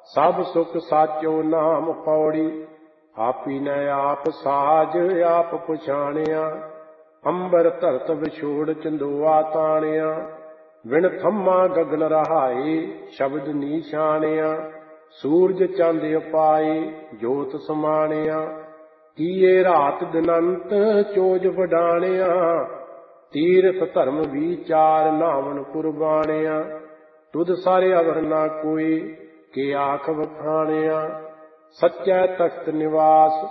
ਸਭ ਸੁਖ ਸਾਚੋ ਨਾਮ ਪੌੜੀ। ਆਪੀ ਨੇ ਆਪ ਸਾਜ ਆਪ ਪਛਾਣਿਆ। ਅੰਬਰ ਧਰਤ ਵਿਛੋੜ ਚੰਦੋਆ ਤਾਣਿਆ। ਵਿਣ ਥੰਮਾ ਗਗਨ ਰਹਾਏ ਸ਼ਬਦ ਨੀਛਾਣਿਆ। ਸੂਰਜ ਚੰਦ ਉਪਾਏ ਜੋਤ ਸਮਾਣਿਆ। ਕੀਏ ਰਾਤ ਦਿਨੰਤ ਚੋਜ ਵਡਾਣਿਆ। ਤੀਰਥ ਧਰਮ ਵਿਚਾਰ ਨਾਵਨ ਕੁਰਬਾਣਿਆ। ਤੁਧ ਸਾਰੇ ਅਵਰ ਨਾ ਕੋਈ ਕੇ ਆਖ ਵਖਾਣਿਆ। ਸੱਚੈ ਤਖਤ ਨਿਵਾਸ